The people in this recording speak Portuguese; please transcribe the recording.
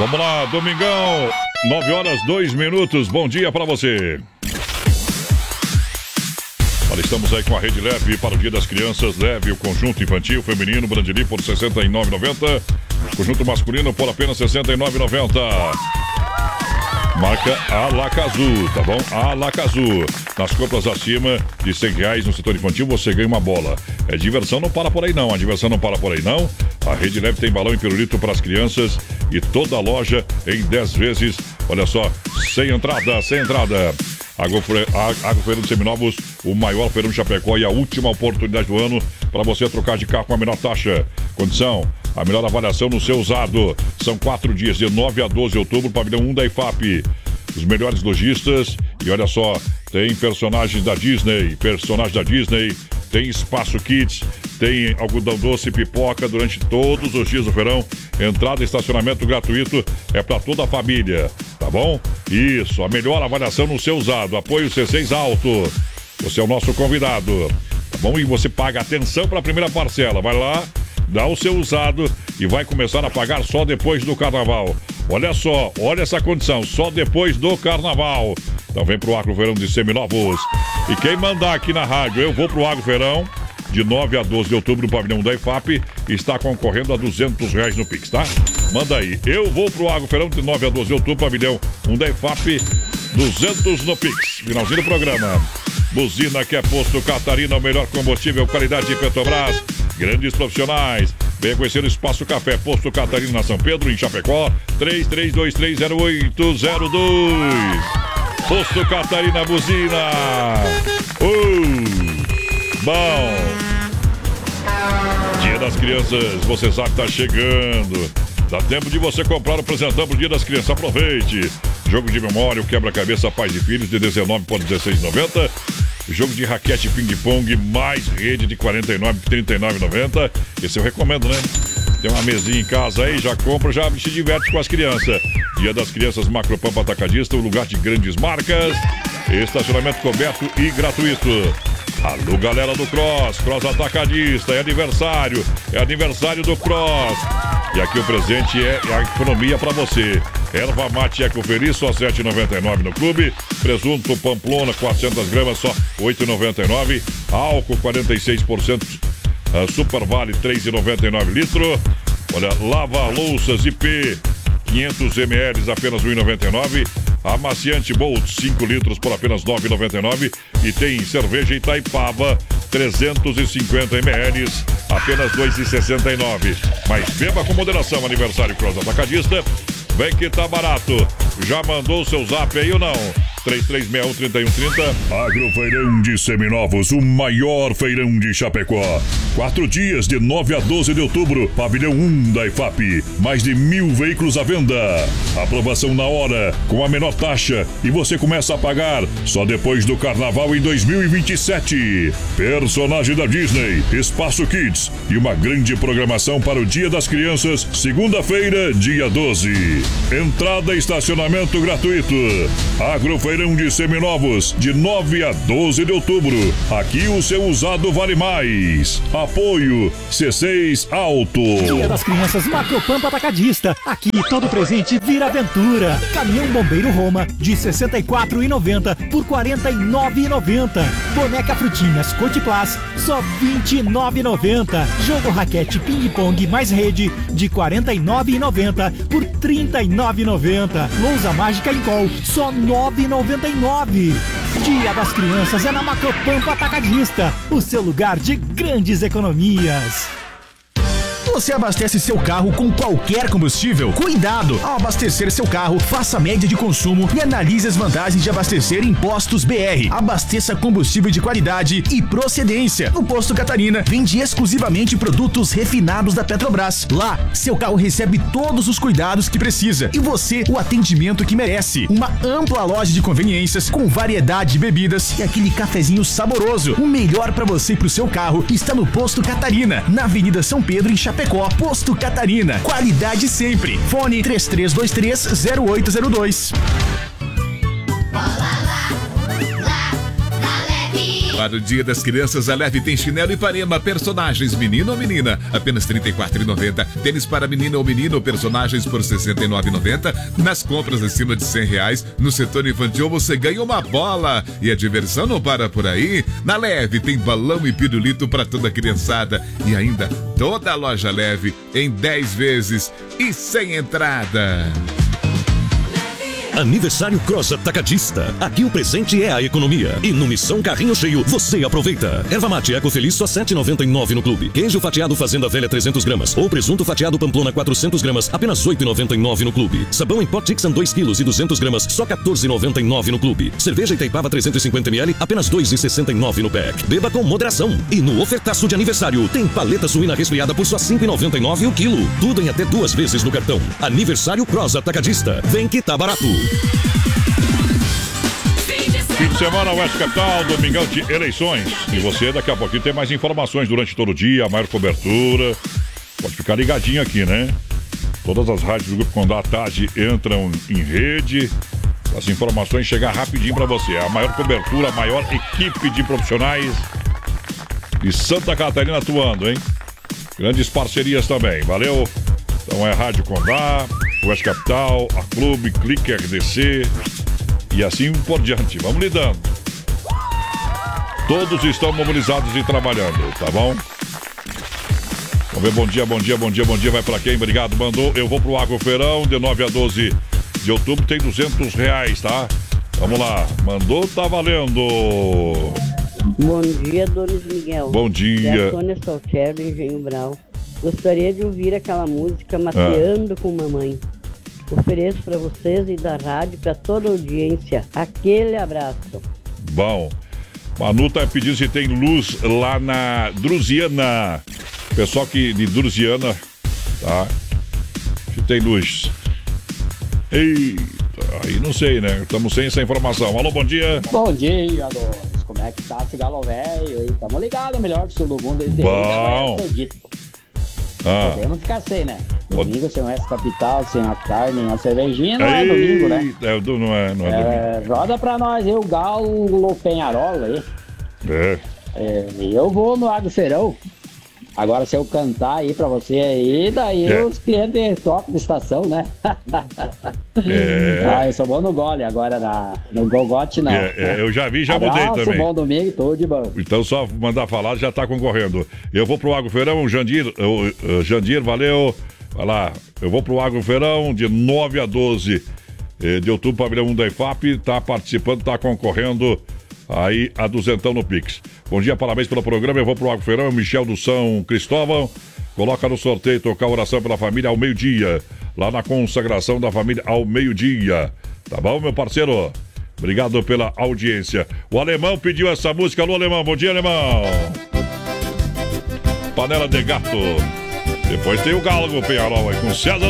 Vamos lá, domingão, 9h02. Bom dia pra você. Olha, estamos aí com a Rede Leve para o Dia das Crianças. Leve o conjunto infantil, feminino, Brandili por R$ 69,90. Conjunto masculino por apenas R$ 69,90. Marca Alacazu, tá bom? Alacazu. Nas compras acima de R$100 no setor infantil, você ganha uma bola. É diversão, não para por aí não. A diversão não para por aí não. A Rede Leve tem balão e pirulito para as crianças e toda a loja em 10 vezes. Olha só, sem entrada. Agrofeirão de Seminovos, o maior feirão de Chapecó e a última oportunidade do ano para você trocar de carro com a menor taxa. Condição, a melhor avaliação no seu usado. São 4 dias, de 9 a 12 de outubro, pavilhão 1 da IFAP. Os melhores lojistas. E olha só, tem personagens da Disney, tem Espaço Kids, tem algodão doce e pipoca durante todos os dias do feirão. Entrada e estacionamento gratuito é para toda a família, tá bom? Isso, a melhor avaliação no seu usado. Apoio C6 Auto. Você é o nosso convidado, tá bom? E você paga atenção para a primeira parcela. Vai lá, dá o seu usado e vai começar a pagar só depois do carnaval. Olha só, olha essa condição, só depois do carnaval. Então vem pro Agrofeirão de Seminovos. E quem mandar aqui na rádio, eu vou pro Agrofeirão, de 9 a 12 de outubro, no pavilhão da IFAP, está concorrendo a R$200 no Pix, tá? Manda aí, eu vou pro Agrofeirão, de 9 a 12 de outubro, pavilhão 1 da IFAP, 200 no Pix. Finalzinho do programa. Buzina que é Posto Catarina, o melhor combustível, qualidade de Petrobras, grandes profissionais. Venha conhecer o Espaço Café, Posto Catarina, na São Pedro, em Chapecó, 33230802. Posto Catarina, Buzina. Bom. Dia das Crianças, você sabe que tá chegando. Dá tempo de você comprar o presentão pro Dia das Crianças. Aproveite. Jogo de memória, o quebra-cabeça Pais e Filhos, de 19 por R$16,90. Jogo de raquete ping-pong, mais rede de R$49 por R$39,90. Esse eu recomendo, né? Tem uma mesinha em casa aí, já compra, já se diverte com as crianças. Dia das Crianças, Macropampa Atacadista, um lugar de grandes marcas. Estacionamento coberto e gratuito. Alô, galera do Cross Atacadista, é aniversário do Cross. E aqui o presente é a economia para você. Erva mate Eco Feliz, só R$ 7,99 no clube. Presunto Pamplona, 400 gramas, só R$ 8,99. Álcool, 46%. Super Vale, R$ 3,99 litro. Olha, lava louças IP, 500 ml, apenas R$ 1,99. Amaciante Bolt, 5 litros por apenas R$ 9,99. E tem cerveja Itaipava, 350 ml, apenas R$ 2,69. Mas beba com moderação, aniversário Cross Atacadista. Vem que tá barato. Já mandou o seu zap aí ou não? 3361-3130. Agrofeirão de Seminovos, o maior feirão de Chapecó. 4 dias, de 9 a 12 de outubro, pavilhão 1 da IFAP. Mais de 1.000 veículos à venda. Aprovação na hora, com a menor taxa. E você começa a pagar só depois do carnaval em 2027. Personagem da Disney, Espaço Kids e uma grande programação para o Dia das Crianças, segunda-feira, dia 12. Entrada e estacionamento gratuito. Agrofeirão de Seminovos, de 9 a 12 de outubro. Aqui o seu usado vale mais. Apoio C6 Auto. Dia das Crianças, Macropampa Atacadista. Aqui todo presente vira aventura. Caminhão Bombeiro Roma, de R$ 64,90 por R$ 49,90. Boneca Frutinhas Cotiplas, só R$ 29,90. Jogo raquete ping-pong mais rede, de R$ 49,90 por R$ 39,90. Lousa mágica em col, só R$ 9,99. Dia das Crianças é na Macropampa Atacadista, o seu lugar de grandes economias. Você abastece seu carro com qualquer combustível? Cuidado! Ao abastecer seu carro, faça a média de consumo e analise as vantagens de abastecer em Postos BR. Abasteça combustível de qualidade e procedência. No Posto Catarina, vende exclusivamente produtos refinados da Petrobras. Lá, seu carro recebe todos os cuidados que precisa e você o atendimento que merece. Uma ampla loja de conveniências com variedade de bebidas e aquele cafezinho saboroso. O melhor para você e pro seu carro está no Posto Catarina, na Avenida São Pedro, em Chapecó. Posto Catarina, qualidade sempre. Fone 33230802. Para o Dia das Crianças, a Leve tem chinelo Ipanema, personagens menino ou menina, apenas R$ 34,90. Tênis para menina ou menino, personagens por R$ 69,90. Nas compras acima de R$ 100, no setor infantil você ganha uma bola. E a diversão não para por aí. Na Leve tem balão e pirulito para toda a criançada. E ainda toda a loja Leve em 10 vezes e sem entrada. Aniversário Cross Atacadista. Aqui o presente é a economia. E no Missão Carrinho Cheio, você aproveita. Erva mate Eco Feliz só R$ 7,99 no clube. Queijo fatiado Fazenda Velha 300 gramas. Ou presunto fatiado Pamplona 400 gramas, apenas R$ 8,99 no clube. Sabão em pó Tixan 2 kg e 200 gramas, só R$ 14,99 no clube. Cerveja Itaipava 350 ml, apenas R$ 2,69 no pack. Beba com moderação. E no ofertaço de aniversário, tem paleta suína resfriada por só R$ 5,99 o quilo. Tudo em até 2 vezes no cartão. Aniversário Cross Atacadista. Vem que tá barato. Fim de semana, Oeste Capital, domingão de eleições. E você, daqui a pouquinho, tem mais informações durante todo o dia, a maior cobertura. Pode ficar ligadinho aqui, né? Todas as rádios do Grupo Condá à tarde entram em rede. As informações chegam rapidinho para você. A maior cobertura, a maior equipe de profissionais de Santa Catarina atuando, hein? Grandes parcerias também, valeu? Então é Rádio Condá, Oeste Capital, a Clube, Clique RDC e assim por diante. Vamos lidando. Todos estão mobilizados e trabalhando, tá bom? Vamos ver, bom dia, bom dia, bom dia, bom dia. Vai pra quem? Obrigado, mandou. Eu vou pro Agrofeirão, de 9 a 12 de outubro, tem R$200, tá? Vamos lá, mandou, tá valendo. Bom dia, Doris Miguel. Bom dia. É a Sônia Salcher, do Engenho Brau. Gostaria de ouvir aquela música Mateando com Mamãe. Ofereço para vocês e da rádio, para toda a audiência. Aquele abraço. Bom, Manu tá pedindo se tem luz lá na Drusiana. Pessoal que de Drusiana, tá? Se tem luz. Eita, aí não sei, né? Estamos sem essa informação. Alô, bom dia. Bom dia, Doris. Como é que tá esse galo velho aí? Tamo ligado, melhor que o sul do mundo. Bom. Podemos ficar sem, né? Domingo sem o Oeste Capital, sem a carne, a cervejinha, não é domingo, né? Não é domingo. Roda pra nós aí o Galo Penharola aí. Eu vou no Agrofeirão. Agora, se eu cantar aí pra você aí, daí os clientes tocam de estação, né? Eu sou bom no gole, agora no gogote não. Eu já vi, já mudei também. Bom domingo, tudo de bom. Então só mandar falar, já tá concorrendo. Eu vou pro Agrofeirão, Jandir, valeu. Vai lá, eu vou pro Agrofeirão de 9 a 12 de outubro, pavilhão 1 da IFAP, tá participando, tá concorrendo aí a duzentão no Pix. Bom dia, parabéns pelo programa. Eu vou pro Agrofeirão, o Michel do São Cristóvão. Coloca no sorteio, tocar oração pela família ao meio-dia. Lá na consagração da família ao meio-dia. Tá bom, meu parceiro? Obrigado pela audiência. O Alemão pediu essa música. Alô, Alemão. Bom dia, Alemão. Panela de Gato. Depois tem o Galo Penharol aí com César